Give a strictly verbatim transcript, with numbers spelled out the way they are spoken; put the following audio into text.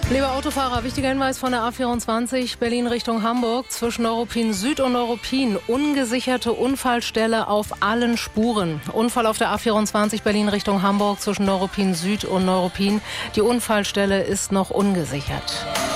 Lieber Autofahrer, wichtiger Hinweis von der A vierundzwanzig Berlin Richtung Hamburg. Zwischen Neuruppin Süd und Neuruppin ungesicherte Unfallstelle auf allen Spuren. Unfall auf der A vierundzwanzig Berlin Richtung Hamburg zwischen Neuruppin Süd und Neuruppin. Die Unfallstelle ist noch ungesichert.